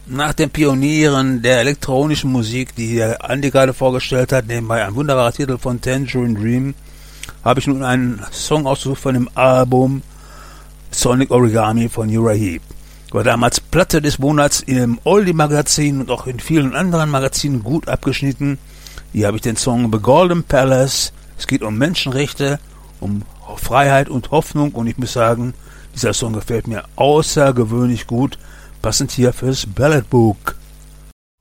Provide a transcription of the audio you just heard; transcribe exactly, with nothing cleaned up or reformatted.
Nach den Pionieren der elektronischen Musik, die der Andi gerade vorgestellt hat, nebenbei ein wunderbarer Titel von Tangerine Dream, habe ich nun einen Song ausgesucht von dem Album Sonic Origami von Uriah Heep. War damals Platte des Monats in dem Oldie-Magazin und auch in vielen anderen Magazinen gut abgeschnitten. Hier habe ich den Song The Golden Palace. Es geht um Menschenrechte, um Freiheit und Hoffnung und ich muss sagen, dieser Song gefällt mir außergewöhnlich gut, passend hier fürs Ballad Book.